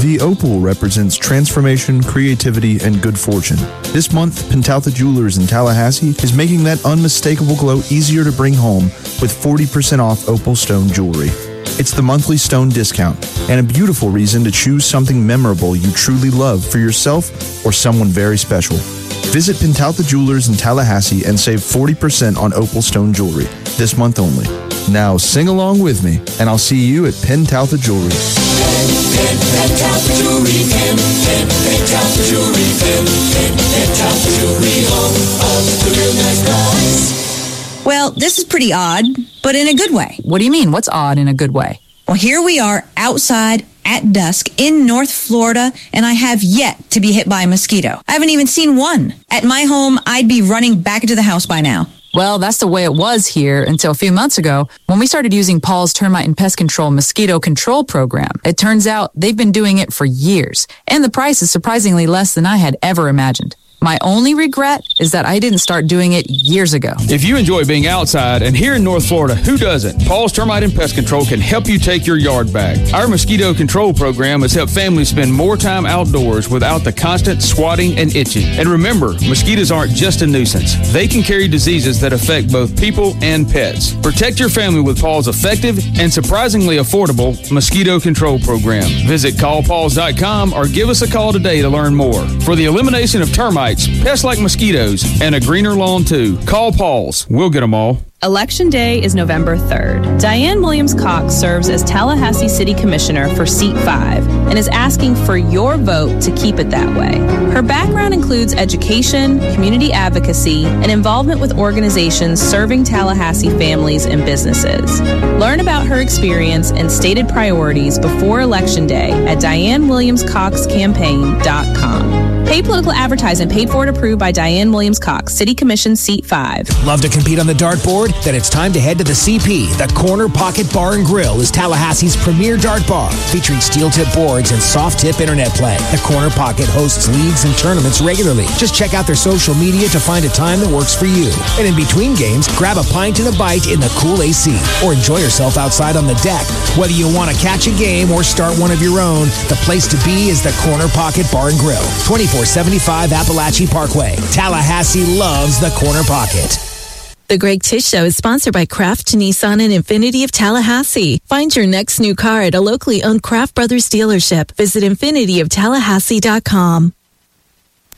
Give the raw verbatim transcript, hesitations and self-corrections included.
The opal represents transformation, creativity, and good fortune. This month, Pentaltha Jewelers in Tallahassee is making that unmistakable glow easier to bring home with forty percent off opal stone jewelry. It's the monthly stone discount and a beautiful reason to choose something memorable you truly love for yourself or someone very special. Visit Pentaltha Jewelers in Tallahassee and save forty percent on opal stone jewelry this month only. Now sing along with me, and I'll see you at Pentaltha Jewelry. Pen, pen, Pentaltha Jewelry, pen, pen, Pentaltha Jewelry, pen, pen, Pentaltha Jewelry, home of the real nice guys. Well, this is pretty odd, but in a good way. What do you mean? What's odd in a good way? Well, here we are outside at dusk in North Florida, and I have yet to be hit by a mosquito. I haven't even seen one. At my home, I'd be running back into the house by now. Well, that's the way it was here until a few months ago when we started using Paul's Termite and Pest Control Mosquito Control Program. It turns out they've been doing it for years, and the price is surprisingly less than I had ever imagined. My only regret is that I didn't start doing it years ago. If you enjoy being outside, and here in North Florida, who doesn't? Paul's Termite and Pest Control can help you take your yard back. Our mosquito control program has helped families spend more time outdoors without the constant swatting and itching. And remember, mosquitoes aren't just a nuisance. They can carry diseases that affect both people and pets. Protect your family with Paul's effective and surprisingly affordable mosquito control program. Visit call pauls dot com or give us a call today to learn more. For the elimination of termites, pests like mosquitoes, and a greener lawn too. Call Paul's. We'll get them all. Election Day is November third. Diane Williams-Cox serves as Tallahassee City Commissioner for Seat five and is asking for your vote to keep it that way. Her background includes education, community advocacy, and involvement with organizations serving Tallahassee families and businesses. Learn about her experience and stated priorities before Election Day at diane williams cox campaign dot com. Paid political advertising paid for and approved by Diane Williams-Cox, City Commission, Seat five. Love to compete on the dartboard? Then it's time to head to the C P. The Corner Pocket Bar and Grill is Tallahassee's premier dart bar, featuring steel-tip boards and soft-tip internet play. The Corner Pocket hosts leagues and tournaments regularly. Just check out their social media to find a time that works for you. And in between games, grab a pint and a bite in the cool A C, or enjoy yourself outside on the deck. Whether you want to catch a game or start one of your own, the place to be is the Corner Pocket Bar and Grill, twenty-four seventy-five Appalachian Parkway. Tallahassee loves the Corner Pocket. The Greg Tish Show is sponsored by Kraft Nissan and Infinity of Tallahassee. Find your next new car at a locally owned Kraft Brothers dealership. Visit infinity of tallahassee dot com.